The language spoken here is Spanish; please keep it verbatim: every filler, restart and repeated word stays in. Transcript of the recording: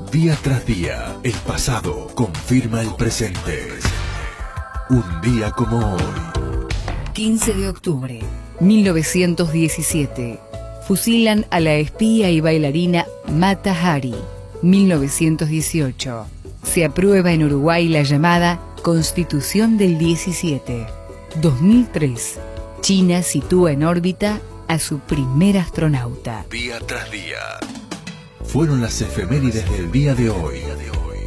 Día tras día, el pasado confirma el presente. Un día como hoy. quince de octubre, mil novecientos diecisiete. Fusilan a la espía y bailarina Mata Hari. mil novecientos dieciocho. Se aprueba en Uruguay la llamada Constitución del diecisiete. dos mil tres. China sitúa en órbita a su primer astronauta. Día tras día. Fueron las efemérides del día de hoy.